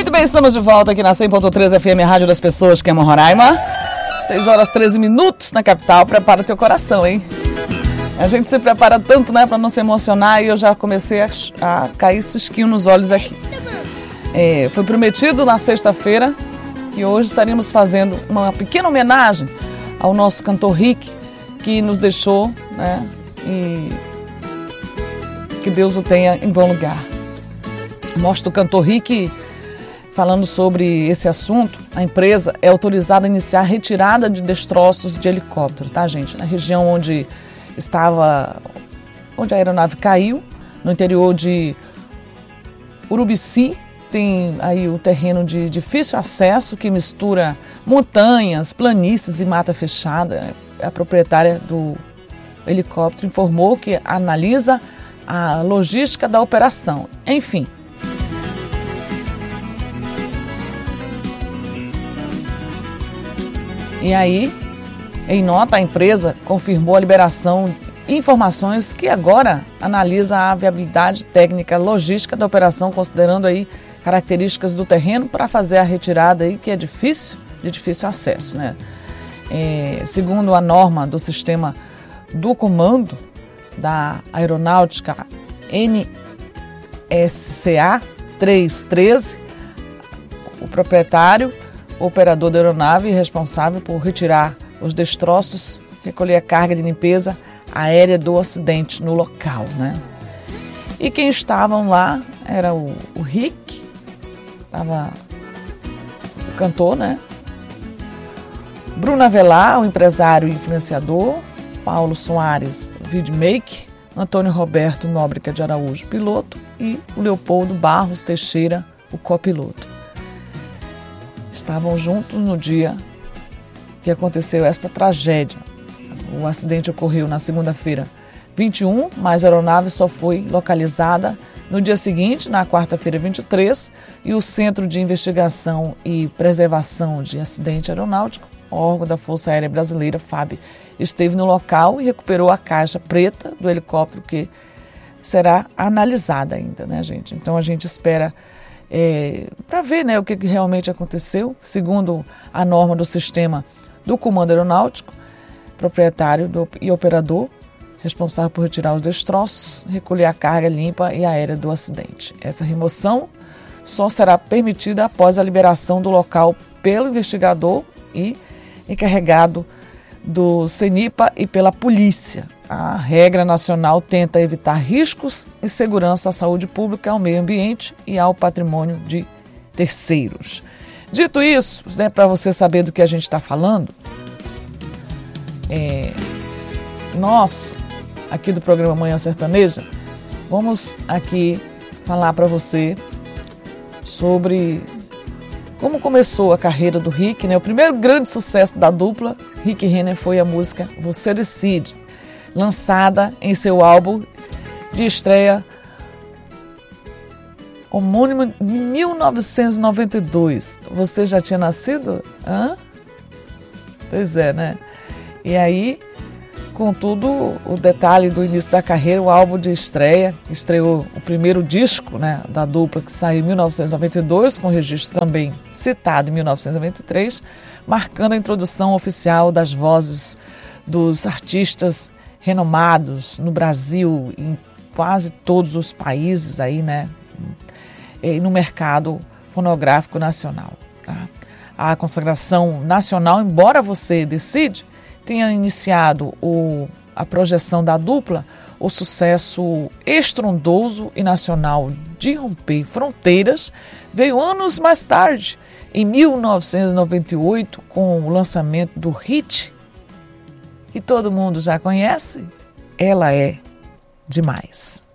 Muito bem, estamos de volta aqui na 100.3 FM, a Rádio das Pessoas, que é Roraima. 6 horas 13 minutos na capital. Prepara o teu coração, hein? A gente se prepara tanto, né, para não se emocionar, e eu já comecei a cair cisquinho nos olhos aqui. Foi prometido na sexta-feira que hoje estaríamos fazendo uma pequena homenagem ao nosso cantor Rick, que nos deixou, né, e que Deus o tenha em bom lugar. Mostra o cantor Rick falando sobre esse assunto. A empresa é autorizada a iniciar a retirada de destroços de helicóptero, tá, gente? Na região onde a aeronave caiu, no interior de Urubici, tem aí o terreno de difícil acesso que mistura montanhas, planícies e mata fechada. A proprietária do helicóptero informou que analisa a logística da operação. Enfim. E aí, em nota, a empresa confirmou a liberação de informações que agora analisa a viabilidade técnica logística da operação, considerando aí características do terreno para fazer a retirada aí, que é de difícil acesso, né? Segundo a norma do sistema do comando da aeronáutica NSCA 313, o proprietário, o operador da aeronave responsável por retirar os destroços, recolher a carga de limpeza aérea do acidente no local, né? E quem estavam lá era o Rick, estava o cantor, né? Bruno Avelar, o empresário e influenciador, Paulo Soares, videomaker, Antônio Roberto Nóbrega de Araújo, piloto, e o Leopoldo Barros Teixeira, o copiloto. Estavam juntos no dia que aconteceu esta tragédia. O acidente ocorreu na segunda-feira 21, mas a aeronave só foi localizada no dia seguinte, na quarta-feira 23, e o Centro de Investigação e Preservação de Acidente Aeronáutico, órgão da Força Aérea Brasileira, FAB, esteve no local e recuperou a caixa preta do helicóptero, que será analisada ainda, né, gente? Então a gente espera para ver, né, o que realmente aconteceu. Segundo a norma do sistema do comando aeronáutico, proprietário e operador responsável por retirar os destroços, recolher a carga limpa e aérea do acidente. Essa remoção só será permitida após a liberação do local pelo investigador e encarregado do CENIPA e pela polícia. A regra nacional tenta evitar riscos e segurança à saúde pública, ao meio ambiente e ao patrimônio de terceiros. Dito isso, né, para você saber do que a gente está falando, nós, aqui do programa Manhã Sertaneja, vamos aqui falar para você sobre como começou a carreira do Rick, né? O primeiro grande sucesso da dupla, Rick e Renner, foi a música Você Decide, lançada em seu álbum de estreia homônimo de 1992. Você já tinha nascido? Hã? Pois é, né? E aí, contudo, o detalhe do início da carreira, o álbum de estreia, estreou o primeiro disco, né, da dupla, que saiu em 1992, com registro também citado em 1993, marcando a introdução oficial das vozes dos artistas renomados no Brasil e em quase todos os países aí, né, e no mercado fonográfico nacional. Tá? A consagração nacional, embora Você Decide tenha iniciado a projeção da dupla, o sucesso estrondoso e nacional de romper fronteiras veio anos mais tarde, em 1998, com o lançamento do hit que todo mundo já conhece, Ela É Demais.